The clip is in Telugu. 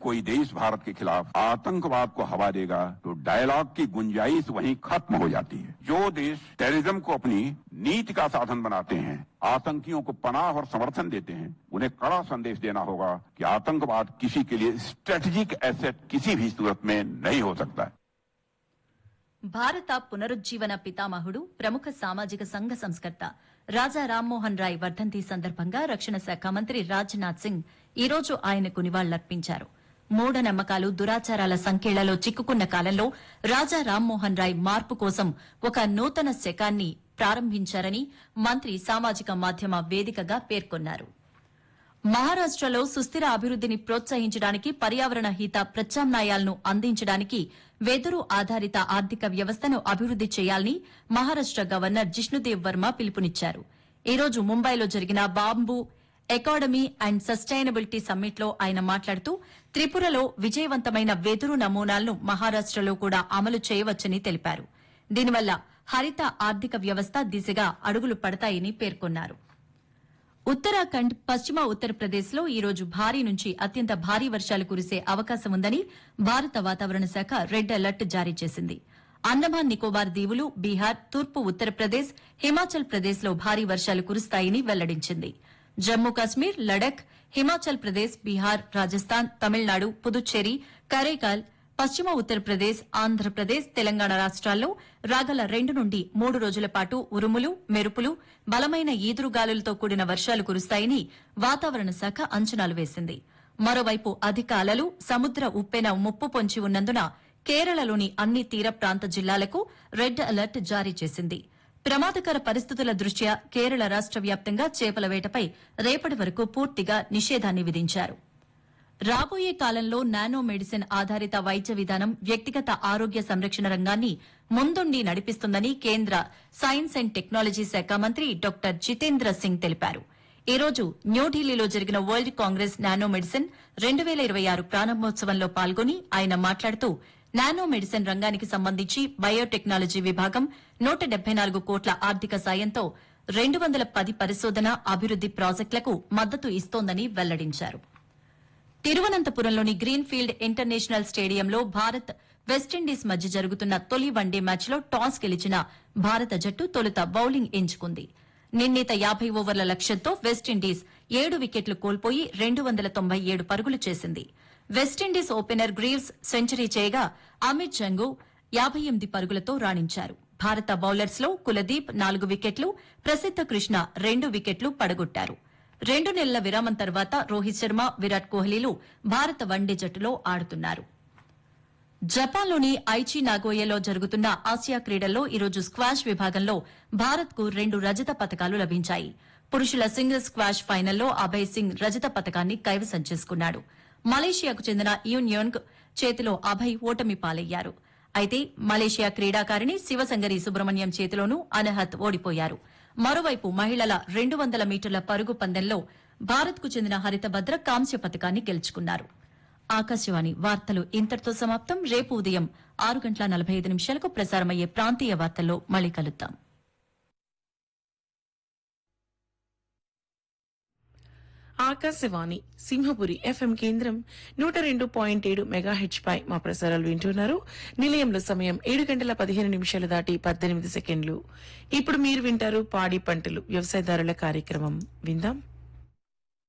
कोई देश भारत के खिलाफ आतंकवाद को हवा देगा तो डायलॉग की गुंजाइश वहीं खत्म हो जाती है। जो देश टेररिज्म को अपनी नीति का साधन बनाते हैं, आतंकियों को पनाह और समर्थन देते हैं, उन्हें कड़ा संदेश देना होगा कि आतंकवाद किसी के लिए स्ट्रेटेजिक एसेट किसी भी सूरत में नहीं हो सकता है। భారత పునరుజ్జీవన పితామహుడు ప్రముఖ సామాజిక సంఘ సంస్కర్త రాజా రామ్మోహన్ రాయ్ వర్ధంతి సందర్భంగా రక్షణ శాఖ మంత్రి రాజ్నాథ్ సింగ్ ఈ రోజు ఆయనకు నివాళులర్పించారు. మూఢనమ్మకాలు, దురాచారాల సంకెళ్లలో చిక్కుకున్న కాలంలో రాజా రామ్మోహన్ రాయ్ మార్పు కోసం ఒక నూతన శకాన్ని ప్రారంభించారని మంత్రి సామాజిక మాధ్యమ వేదికగా పేర్కొన్నారు. మహారాష్టలో సుస్థిర అభివృద్దిని ప్రోత్సహించడానికి, పర్యావరణ హిత ప్రత్యామ్నాయాలను అందించడానికి వెదురు ఆధారిత ఆర్థిక వ్యవస్థను అభివృద్ది చేయాలని మహారాష్ట గవర్నర్ జిష్ణుదేవ్ వర్మ పిలుపునిచ్చారు. ఈ రోజు ముంబైలో జరిగిన బాంబూ ఎకాడమీ అండ్ సస్టైనబిలిటీ సమ్మిట్లో ఆయన మాట్లాడుతూ త్రిపురలో విజయవంతమైన వెదురు నమూనాలను మహారాష్టలో కూడా అమలు చేయవచ్చని తెలిపారు. దీనివల్ల హరిత ఆర్థిక వ్యవస్థ దిశగా అడుగులు పడతాయని పేర్కొన్నారు. ఉత్తరాఖండ్, పశ్చిమ ఉత్తరప్రదేశ్లో ఈ రోజు భారీ నుంచి అత్యంత భారీ వర్షాలు కురిసే అవకాశం ఉందని భారత వాతావరణ శాఖ రెడ్ అలర్ట్ జారీ చేసింది. అండమాన్ నికోబార్ దీవులు, బీహార్, తూర్పు ఉత్తరప్రదేశ్, హిమాచల్ ప్రదేశ్లో భారీ వర్షాలు కురుస్తాయని వెల్లడించింది. జమ్మూ కశ్మీర్, లడఖ్, హిమాచల్ ప్రదేశ్, బీహార్, రాజస్థాన్, తమిళనాడు, పుదుచ్చేరి, కరైకాల్, పశ్చిమ ఉత్తరప్రదేశ్, ఆంధ్రప్రదేశ్, తెలంగాణ రాష్ట్రాల్లో రాగల 2 నుండి 3 రోజుల పాటు ఉరుములు, మెరుపులు, బలమైన ఈదురుగాలులతో కూడిన వర్షాలు కురుస్తాయని వాతావరణ శాఖ అంచనాలు వేసింది. మరోవైపు అధిక అలలు, సముద్ర ఉప్పెన ముప్పు పొంచి ఉన్నందున కేరళలోని అన్ని తీర ప్రాంత జిల్లాలకు రెడ్ అలర్ట్ జారీ చేసింది. ప్రమాదకర పరిస్థితుల దృష్ట్యా కేరళ రాష్ట వ్యాప్తంగా చేపల వేటపై రేపటి వరకు పూర్తిగా నిషేధాన్ని విధించారు. రాబోయే కాలంలో నానో మెడిసిన్ ఆధారిత వైద్య విధానం వ్యక్తిగత ఆరోగ్య సంరక్షణ రంగాన్ని ముందుండి నడిపిస్తుందని కేంద్ర సైన్స్ అండ్ టెక్నాలజీ శాఖ మంత్రి డాక్టర్ జితేంద్ర సింగ్ తెలిపారు. ఈ రోజు న్యూఢిల్లీలో జరిగిన వరల్డ్ కాంగ్రెస్ నానో మెడిసిన్ 2026 ప్రారంభోత్సవంలో పాల్గొని ఆయన మాట్లాడుతూ నానో మెడిసిన్ రంగానికి సంబంధించి బయోటెక్నాలజీ విభాగం 174 కోట్ల ఆర్థిక సాయంతో 210 పరిశోధన, అభివృద్ది ప్రాజెక్టులకు మద్దతు ఇస్తోందని వెల్లడించారు. తిరువనంతపురంలోని గ్రీన్ఫీల్డ్ ఇంటర్నేషనల్ స్టేడియంలో భారత్, వెస్టిండీస్ మధ్య జరుగుతున్న తొలి వన్డే మ్యాచ్లో టాస్ గెలిచిన భారత జట్టు తొలుత బౌలింగ్ ఎంచుకుంది. నిర్ణీత 50 ఓవర్ల లక్ష్యంతో వెస్టిండీస్ 7 వికెట్లు కోల్పోయి 297 పరుగులు చేసింది. వెస్టిండీస్ ఓపెనర్ గ్రీవ్స్ సెంచరీ చేయగా అమిత్ జంగు 58 పరుగులతో రాణించారు. భారత బౌలర్స్లో కులదీప్ 4 వికెట్లు, ప్రసిద్ద కృష్ణ 2 వికెట్లు పడగొట్టారు. 2 నెలల విరామం తర్వాత రోహిత్ శర్మ, విరాట్ కోహ్లీలు భారత వన్డే జట్టులో ఆడుతున్నారు. జపాన్లోని ఐచి నాగోయాలో జరుగుతున్న ఆసియా క్రీడల్లో ఈరోజు స్క్వాష్ విభాగంలో భారత్కు 2 రజత పతకాలు లభించాయి. పురుషుల సింగిల్స్ స్క్వాష్ ఫైనల్లో అభయ్ సింగ్ రజత పతకాన్ని కైవసం చేసుకున్నాడు. మలేషియాకు చెందిన యూన్యోంగ్ చేతిలో అభయ్ ఓటమి పాలయ్యారు. అయితే మలేషియా క్రీడాకారిణి శివసంగరి సుబ్రహ్మణ్యం చేతిలోనూ అనహత్ ఓడిపోయారు. మరోవైపు మహిళల 200 మీటర్ల పరుగు పందెంలో భారత్కు చెందిన హరిత భద్ర కాంస్య పతకాన్ని గెలుచుకున్నారు. ఆకాశవాణి వార్తలు ఇంతటితో సమాప్తం. రేపు ఉదయం 6:45 ప్రసారమయ్యే ప్రాంతీయ వార్తల్లో మళ్లీ కలుద్దాం. ఆకాశవాణి సింహపురి ఎఫ్ఎం కేంద్రం 102.7 మెగాహెచ్ పై మా ప్రసారాలు వింటున్నారు. నిలయంలో సమయం 7:15 దాటి 18 సెకండ్లు. ఇప్పుడు మీరు వింటారు పాడి పంటలు వ్యవసాయదారుల కార్యక్రమం. విందాం.